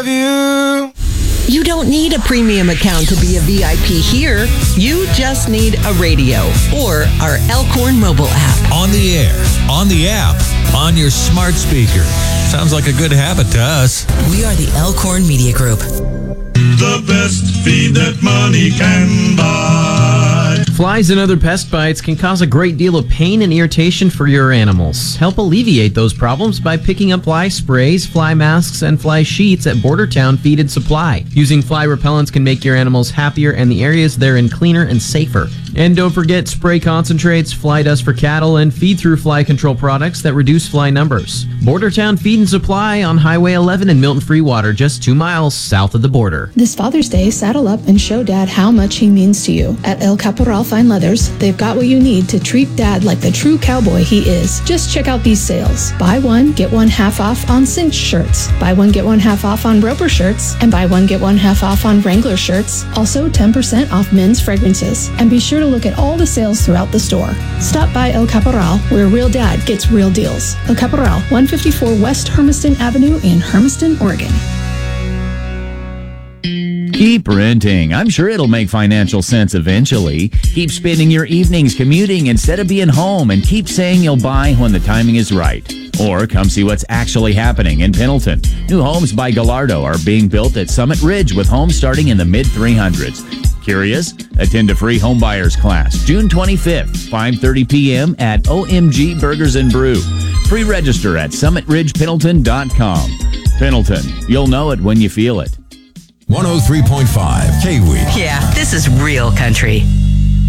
You don't need a premium account to be a VIP here. You just need a radio or our Elkhorn mobile app. On the air, on the app, on your smart speaker. Sounds like a good habit to us. We are the Elkhorn Media Group. The best feed that money can buy. Flies and other pest bites can cause a great deal of pain and irritation for your animals. Help alleviate those problems by picking up fly sprays, fly masks, and fly sheets at Bordertown Feed and Supply. Using fly repellents can make your animals happier and the areas they're in cleaner and safer. And don't forget spray concentrates, fly dust for cattle, and feed-through fly control products that reduce fly numbers. Bordertown Feed and Supply on Highway 11 in Milton Freewater, just 2 miles south of the border. This Father's Day, saddle up and show Dad how much he means to you. At El Caporal Fine Leathers, they've got what you need to treat Dad like the true cowboy he is. Just check out these sales. Buy one, get one half off on cinch shirts. Buy one, get one half off on Roper shirts. And buy one, get one half off on Wrangler shirts. Also 10% off men's fragrances. And be sure to look at all the sales throughout the store. Stop by El Caporal, where real dad gets real deals. El Caporal, 154 West Hermiston Avenue in Hermiston, Oregon. Keep renting. I'm sure it'll make financial sense eventually. Keep spending your evenings commuting instead of being home, and keep saying you'll buy when the timing is right. Or come see what's actually happening in Pendleton. New homes by Gallardo are being built at Summit Ridge with homes starting in the mid-300s. Curious? Attend a free homebuyers class June 25th, 5:30 p.m. at OMG Burgers and Brew. Pre-register at summitridgependleton.com. Pendleton, you'll know it when you feel it. 103.5 K-Week. Yeah, this is real country.